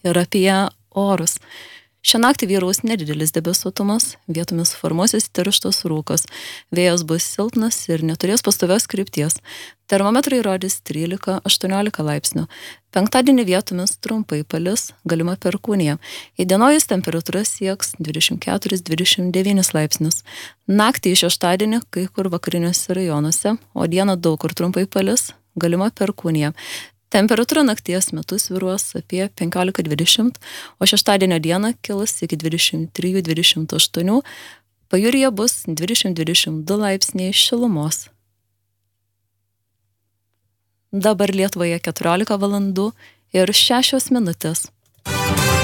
Ir apie orus. Šią naktį vyraus nedidelis debesuotumas, vietomis formuosis tirštas rūkas. Vėjas bus silpnas ir neturės pastovios krypties. Termometrai rodys 13-18 laipsnių. Penktadienį vietomis trumpai palis, galima perkūnija. Įdienojus temperatūra sieks 24-29 laipsnius. Naktį iš šeštadienį kai kur vakariniuose rajonuose, o dieną daug kur trumpai palis, galima perkūnija. Temperatūra nakties metu svyruos apie 15-20, o šeštadienio dieną kils iki 23-28, pajūryje bus 20-22 laipsniai šilumos. Dabar Lietuvoje 14 valandų ir 6 minutės.